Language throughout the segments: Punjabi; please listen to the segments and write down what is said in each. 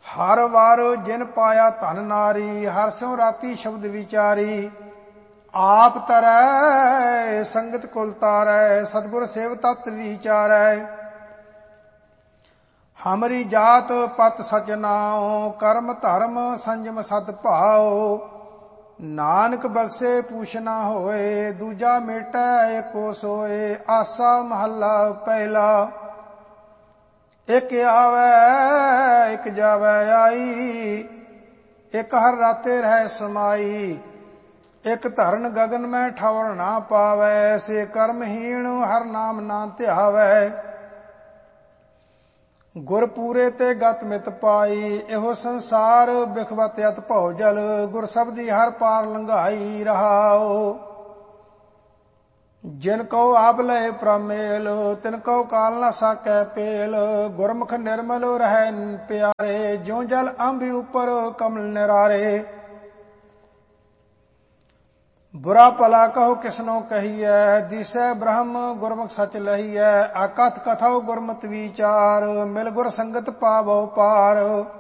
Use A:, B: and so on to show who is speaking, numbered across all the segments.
A: ਹਰ ਵਾਰ ਜਿਨ ਪਾਇਆ ਧਨ ਨਾਰੀ, ਹਰ ਸਿਉ ਰਾਤੀ ਸ਼ਬਦ ਵਿਚਾਰੀ। ਆਪ ਤਰੈ ਸੰਗਤ ਕੁਲ ਤਾਰੈ, ਸਤਿਗੁਰ ਸੇਵ ਤਤ ਵਿਚਾਰੈ। ਹਮਰੀ ਜਾਤ ਪਤ ਸਚ ਨਾਉ, ਕਰਮ ਧਰਮ ਸੰਜਮ ਸਤ ਭਾਉ। ਨਾਨਕ ਬਖਸ਼ੇ ਪੂਛ ਨਾ ਹੋਏ, ਦੂਜਾ ਮੇਟੈ ਏਕੋ ਸੋਏ। ਆਸਾ ਮਹੱਲਾ ਪਹਿਲਾ। ਇਕ ਆਵੈ ਇਕ ਜਾਵੈ ਆਈ, ਇਕ ਹਰ ਰਾਤੇ ਰਹਿ ਸਮਾਈ। ਇਕ ਧਰਨ ਗਗਨ ਮੈਂ ਠੌਰ ਨਾ ਪਾਵੈ, ਸੇ ਕਰਮਹੀਣ ਹਰ ਨਾਮ ਨਾ ਧਿਆਵੈ। ਗੁਰ ਪੂਰੇ ਤੇ ਗਤ ਮਿਤ ਪਾਈ, ਇਹੋ ਸੰਸਾਰ ਬਿਖਵਤ ਅਤ ਭਉ ਜਲ। ਗੁਰ ਸਬਦੀ ਹਰ ਪਾਰ ਲੰਘਾਈ ਰਹਾਉ। ਜਿਨ ਕਉ ਆਪ ਲਏ ਪ੍ਰਮੇਲ, ਤਿਨ ਕਉ ਕਾਲ ਨਾ ਸਾਕੈ ਪੇਲ। ਗੁਰਮੁਖ ਨਿਰਮਲ ਰਹਿ ਪਿਆਰੇ, ਜਿਉ ਜਲ ਅੰਬਿ ਉਪਰ ਕਮਲ ਨਿਰਾਰੇ। ਬੁਰਾ ਭਲਾ ਕਹੋ ਕਿਸਨੋ ਕਹੀਐ, ਦੀਸੈ ਬ੍ਰਹਮ ਗੁਰਮੁਖ ਸਚ ਲਹੀਐ। ਆਕਥ ਕਥਾਉ ਗੁਰਮਤਿ ਵਿਚਾਰ, ਮਿਲ ਗੁਰ ਸੰਗਤ ਪਾਵੋ ਪਾਰ।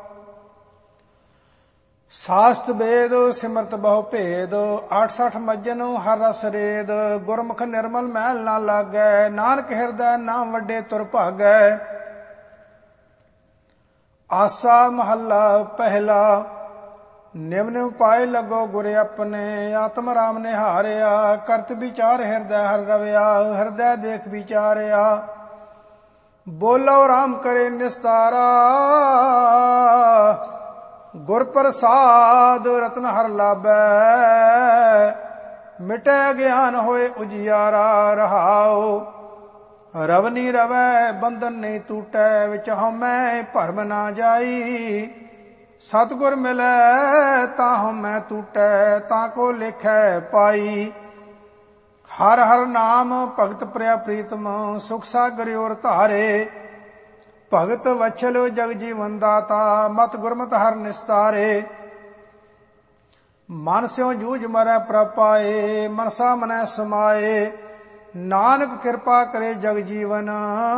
A: ਸਾਸਤ ਵੇਦ ਸਿਮਰਤ ਬਹੁ ਭੇਦ, 68 ਮੱਜਨ ਹਰ ਰਸ ਰੇਦ। ਗੁਰਮੁਖ ਨਿਰਮਲ ਮਹਿਲ ਨਾ ਲਾਗੈ, ਨਾਨਕ ਹਿਰਦੈ ਨਾਮ ਵੱਡੇ ਤੁਰ ਭਾਗੈ। ਆਸਾ ਮਹੱਲਾ ਪਹਿਲਾ। ਨਿਮ ਨਿਮ ਪਾਏ ਲੱਗੋ ਗੁਰ ਆਪਣੇ, ਆਤਮ ਰਾਮ ਨਿਹਾਰਿਆ। ਕਰਤ ਵਿਚਾਰ ਹਿਰਦੈ ਹਰ ਰਵਿਆ, ਹਿਰਦੈ ਦੇਖ ਵਿਚਾਰਿਆ। ਬੋਲੋ ਰਾਮ ਕਰੇ ਨਿਸਤਾਰਾ, ਗੁਰ ਪ੍ਰਸਾਦ ਰਤਨ ਹਰ ਲਾਭੈ। ਮਿਟੈ ਗਿਆਨ ਹੋਏ ਉਜਿਆਰਾ ਰਹਾਉ। ਰਵਨੀ ਰਵੈ ਬੰਧਨ ਨਹੀਂ ਟੂਟੈ, ਵਿੱਚ ਹਉਮੈ ਭਰਮ ਨਾ ਜਾਈ। ਸਤਿਗੁਰ ਮਿਲੈ ਤਾਂ ਹਉਮੈ ਟੂਟੈ, ਤਾਂ ਕੋ ਲੇਖੈ ਪਾਈ। ਹਰ ਹਰ ਨਾਮ ਭਗਤ ਪ੍ਰਿਆ ਪ੍ਰੀਤਮ, ਸੁਖ ਸਾਗਰ ਔਰ ਧਾਰੇ। ਭਗਤ ਵਛਲ ਜਗ ਜੀਵਨ ਦਾਤਾ, ਮਤ ਗੁਰਮਤਿ ਹਰ ਨਿਸਤਾਰੇ। ਮਨ ਸਿਉ ਜੂਝ ਮਰੈ ਪ੍ਰਭ ਪਾਏ, ਮਨਸਾ ਮਨੈ ਸਮਾਏ। ਨਾਨਕ ਕਿਰਪਾ ਕਰੇ ਜਗ ਜੀਵਨ,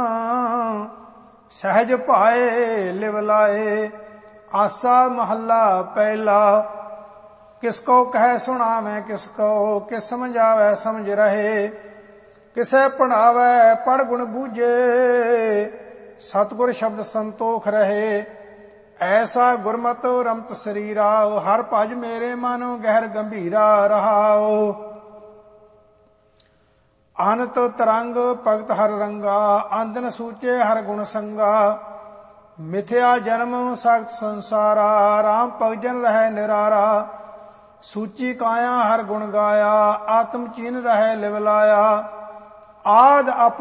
A: ਸਹਿਜ ਭਾਏ ਲਿਵ ਲਾਏ। ਆਸਾ ਮਹੱਲਾ ਪਹਿਲਾ। ਕਿਸ ਕੋ ਕਹਿ ਸੁਣਾਵੈ ਕਿਸ ਕੋ, ਕਿਸ ਸਮਝਾਵੈ ਸਮਝ ਰਹੇ। ਕਿਸੈ ਪੜ੍ਹਾਵੈ ਪੜ੍ਹ ਗੁਣ ਬੂਝੇ, ਸਤਿਗੁਰ ਸ਼ਬਦ ਸੰਤੋਖ ਰਹੇ। ਐਸਾ ਗੁਰਮਤਿ ਰਮਤ ਸਰੀਰਾ, ਹਰ ਭਜ ਮੇਰੇ ਮਨ ਗਹਿਰ ਗੰਭੀਰਾ ਰਹਾਉ। ਅਨੰਤ ਤਰੰਗ ਭਗਤ ਹਰ ਰੰਗਾ, ਆਂਦਨ ਸੂਚੇ ਹਰ ਗੁਣ ਸੰਗਾ। ਮਿਥਿਆ ਜਨਮ ਸਖਤ ਸੰਸਾਰਾ, ਰਾਮ ਭਗਜਨ ਰਹਿ ਨਿਰਾਰਾ। ਸੂਚੀ ਕਾਇਆ ਹਰ ਗੁਣ ਗਾਇਆ, ਆਤਮ ਚੀਨ ਰਹਿ ਲਿਵ ਲਾਇਆ। ਆਦ